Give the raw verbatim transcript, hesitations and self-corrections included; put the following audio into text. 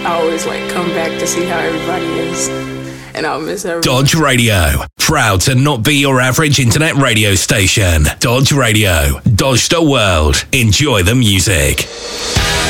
I always like come back to see how everybody is, and I'll miss everybody. Dodge Radio, proud to not be your average internet radio station. Dodge Radio, Dodge the world. Enjoy the music.